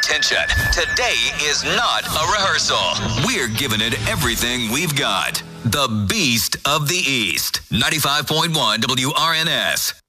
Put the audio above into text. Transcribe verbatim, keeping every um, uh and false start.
Attention, today is not a rehearsal. We're giving it everything we've got. The Beast of the East, ninety-five point one W R N S.